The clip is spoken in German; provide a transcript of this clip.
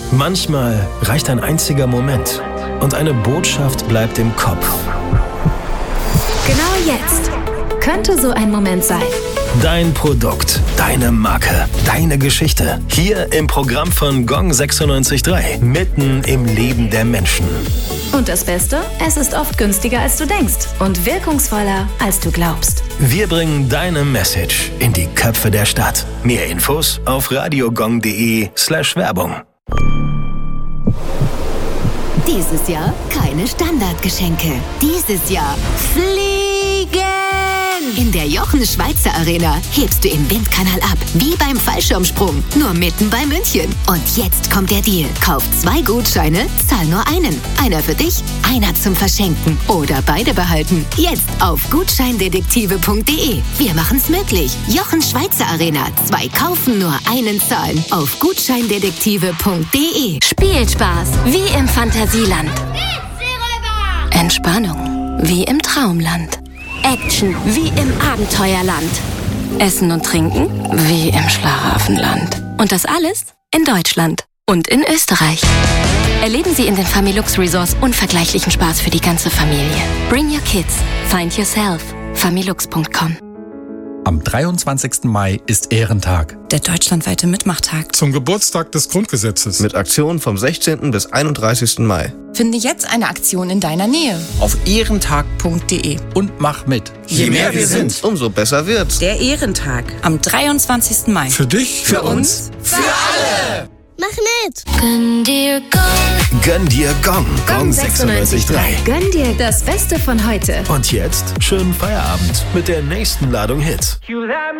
Manchmal reicht ein einziger Moment und eine Botschaft bleibt im Kopf. Genau jetzt könnte so ein Moment sein. Dein Produkt, deine Marke, deine Geschichte. Hier im Programm von Gong 96.3, mitten im Leben der Menschen. Und das Beste? Es ist oft günstiger, als du denkst und wirkungsvoller, als du glaubst. Wir bringen deine Message in die Köpfe der Stadt. Mehr Infos auf radiogong.de/Werbung. Dieses Jahr keine Standardgeschenke. Dieses Jahr fliegen! In der Jochen-Schweizer Arena hebst du im Windkanal ab, wie beim Fallschirmsprung, nur mitten bei München. Und jetzt kommt der Deal. Kauf 2 Gutscheine, zahl nur einen. Einer für dich, einer zum Verschenken oder beide behalten. Jetzt auf gutscheindetektive.de. Wir machen's möglich. Jochen-Schweizer Arena. 2 kaufen, nur einen zahlen. Auf gutscheindetektive.de. Spielspaß wie im Fantasieland. Entspannung wie im Traumland. Action wie im Abenteuerland. Essen und Trinken wie im Schlaraffenland. Und das alles in Deutschland und in Österreich. Erleben Sie in den Familux Resorts unvergleichlichen Spaß für die ganze Familie. Bring your kids. Find yourself. familux.com. Am 23. Mai ist Ehrentag. Der deutschlandweite Mitmachtag. Zum Geburtstag des Grundgesetzes. Mit Aktionen vom 16. bis 31. Mai. Finde jetzt eine Aktion in deiner Nähe. Auf ehrentag.de und mach mit. Je mehr wir sind, umso besser wird's. Der Ehrentag am 23. Mai. Für dich, für uns, für alle! Mach mit! Gönn dir Gong. Gönn dir Gong. Gong 96.3. Gönn dir das Beste von heute. Und jetzt schönen Feierabend mit der nächsten Ladung Hits.